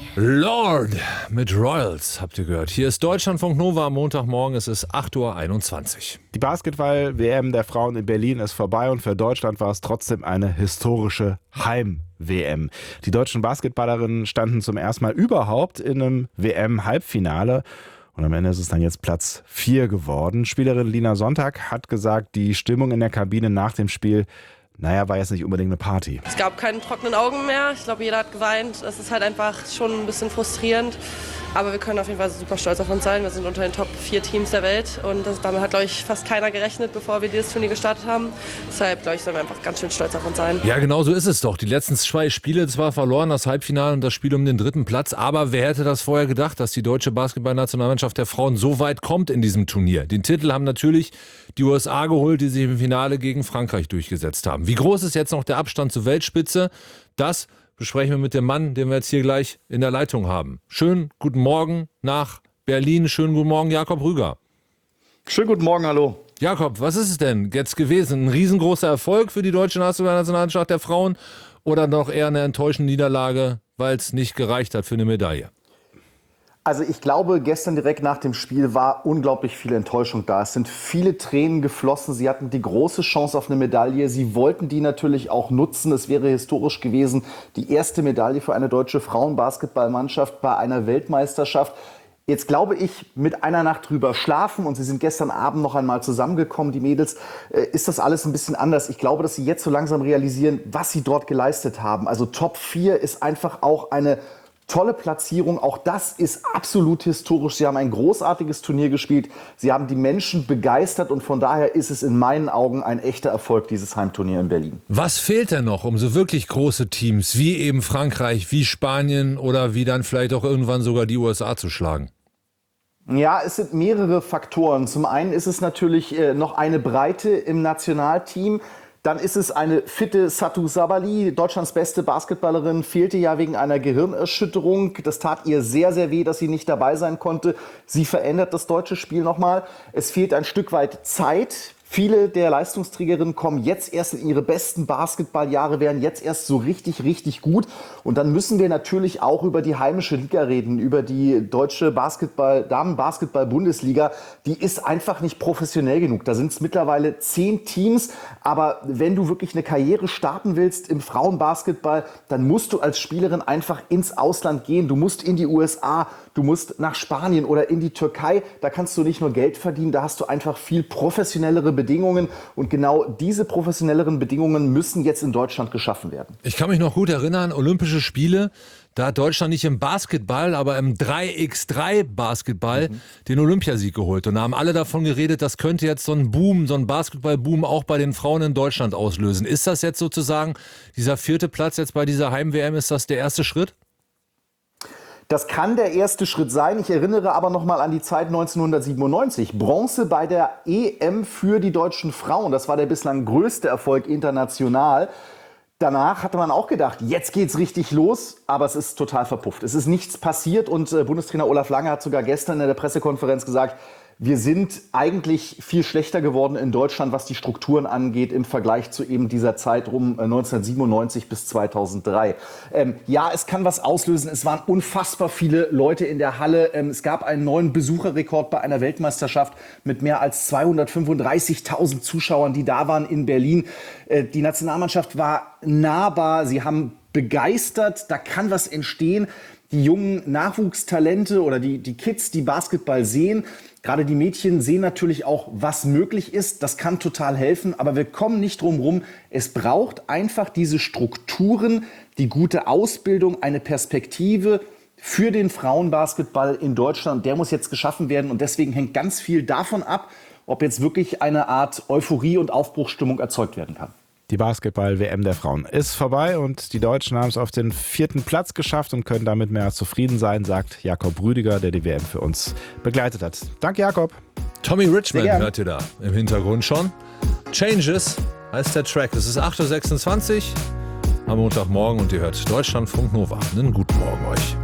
Lord mit Royals, habt ihr gehört. Hier ist Deutschlandfunk Nova am Montagmorgen, es ist 8:21 Uhr. Die Basketball-WM der Frauen in Berlin ist vorbei und für Deutschland war es trotzdem eine historische Heim-WM. Die deutschen Basketballerinnen standen zum ersten Mal überhaupt in einem WM-Halbfinale. Und am Ende ist es dann jetzt Platz 4 geworden. Spielerin Lina Sonntag hat gesagt, die Stimmung in der Kabine nach dem Spiel, war jetzt nicht unbedingt eine Party. Es gab keine trockenen Augen mehr. Ich glaube, jeder hat geweint. Es ist halt einfach schon ein bisschen frustrierend. Aber wir können auf jeden Fall super stolz auf uns sein. Wir sind unter den Top 4 Teams der Welt. Und damit hat, glaube ich, fast keiner gerechnet, bevor wir dieses Turnier gestartet haben. Deshalb, glaube ich, sollen wir einfach ganz schön stolz auf uns sein. Ja, genau so ist es doch. Die letzten 2 Spiele zwar verloren, das Halbfinale und das Spiel um den 3. Platz. Aber wer hätte das vorher gedacht, dass die deutsche Basketballnationalmannschaft der Frauen so weit kommt in diesem Turnier? Den Titel haben natürlich die USA geholt, die sich im Finale gegen Frankreich durchgesetzt haben. Wie groß ist jetzt noch der Abstand zur Weltspitze? Das besprechen wir mit dem Mann, den wir jetzt hier gleich in der Leitung haben. Schönen guten Morgen nach Berlin. Schönen guten Morgen, Jakob Rüger. Schönen guten Morgen, hallo. Jakob, was ist es denn jetzt gewesen? Ein riesengroßer Erfolg für die deutsche Nationalmannschaft der Frauen oder noch eher eine enttäuschende Niederlage, weil es nicht gereicht hat für eine Medaille? Also ich glaube, gestern direkt nach dem Spiel war unglaublich viel Enttäuschung da. Es sind viele Tränen geflossen. Sie hatten die große Chance auf eine Medaille. Sie wollten die natürlich auch nutzen. Es wäre historisch gewesen, die erste Medaille für eine deutsche Frauenbasketballmannschaft bei einer Weltmeisterschaft. Jetzt glaube ich, mit einer Nacht drüber schlafen, und sie sind gestern Abend noch einmal zusammengekommen, die Mädels, ist das alles ein bisschen anders. Ich glaube, dass sie jetzt so langsam realisieren, was sie dort geleistet haben. Also Top 4 ist einfach auch eine tolle Platzierung, auch das ist absolut historisch. Sie haben ein großartiges Turnier gespielt, sie haben die Menschen begeistert und von daher ist es in meinen Augen ein echter Erfolg, dieses Heimturnier in Berlin. Was fehlt denn noch, um so wirklich große Teams wie eben Frankreich, wie Spanien oder wie dann vielleicht auch irgendwann sogar die USA zu schlagen? Ja, es sind mehrere Faktoren. Zum einen ist es natürlich noch eine Breite im Nationalteam. Dann ist es eine fitte Satou Sabali, Deutschlands beste Basketballerin, fehlte ja wegen einer Gehirnerschütterung. Das tat ihr sehr, sehr weh, dass sie nicht dabei sein konnte. Sie verändert das deutsche Spiel nochmal. Es fehlt ein Stück weit Zeit. Viele der Leistungsträgerinnen kommen jetzt erst in ihre besten Basketballjahre, werden jetzt erst so richtig, richtig gut. Und dann müssen wir natürlich auch über die heimische Liga reden, über die deutsche Damen-Basketball-Bundesliga. Die ist einfach nicht professionell genug. Da sind es mittlerweile 10 Teams. Aber wenn du wirklich eine Karriere starten willst im Frauenbasketball, dann musst du als Spielerin einfach ins Ausland gehen. Du musst in die USA, du musst nach Spanien oder in die Türkei. Da kannst du nicht nur Geld verdienen, da hast du einfach viel professionellere Bedingungen. Und genau diese professionelleren Bedingungen müssen jetzt in Deutschland geschaffen werden. Ich kann mich noch gut erinnern, Olympische Spiele, da hat Deutschland nicht im Basketball, aber im 3x3 Basketball den Olympiasieg geholt. Und da haben alle davon geredet, das könnte jetzt so ein Boom, so ein Basketballboom auch bei den Frauen in Deutschland auslösen. Ist das jetzt sozusagen, dieser 4. Platz jetzt bei dieser Heim-WM, ist das der erste Schritt? Das kann der erste Schritt sein. Ich erinnere aber noch mal an die Zeit 1997. Bronze bei der EM für die deutschen Frauen. Das war der bislang größte Erfolg international. Danach hatte man auch gedacht, jetzt geht's richtig los, aber es ist total verpufft. Es ist nichts passiert und Bundestrainer Olaf Lange hat sogar gestern in der Pressekonferenz gesagt, wir sind eigentlich viel schlechter geworden in Deutschland, was die Strukturen angeht, im Vergleich zu eben dieser Zeit rum 1997 bis 2003. Ja, es kann was auslösen. Es waren unfassbar viele Leute in der Halle. Es gab einen neuen Besucherrekord bei einer Weltmeisterschaft mit mehr als 235.000 Zuschauern, die da waren in Berlin. Die Nationalmannschaft war nahbar. Sie haben begeistert. Da kann was entstehen. Die jungen Nachwuchstalente oder die Kids, die Basketball sehen, gerade die Mädchen sehen natürlich auch, was möglich ist. Das kann total helfen, aber wir kommen nicht drum rum. Es braucht einfach diese Strukturen, die gute Ausbildung, eine Perspektive für den Frauenbasketball in Deutschland. Der muss jetzt geschaffen werden und deswegen hängt ganz viel davon ab, ob jetzt wirklich eine Art Euphorie und Aufbruchsstimmung erzeugt werden kann. Die Basketball-WM der Frauen ist vorbei und die Deutschen haben es auf den 4. Platz geschafft und können damit mehr als zufrieden sein, sagt Jakob Rüdiger, der die WM für uns begleitet hat. Danke, Jakob. Tommy Richman hört ihr da im Hintergrund schon. Changes heißt der Track. Es ist 8:26 Uhr am Montagmorgen und ihr hört Deutschlandfunk Nova. Einen guten Morgen euch.